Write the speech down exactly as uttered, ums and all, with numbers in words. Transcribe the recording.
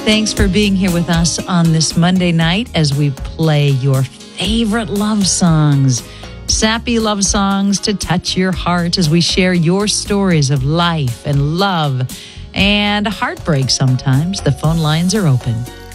Thanks for being here with us on this Monday night as we play your favorite love songs. Sappy love songs to touch your heart as we share your stories of life and love and heartbreak sometimes. The phone lines are open.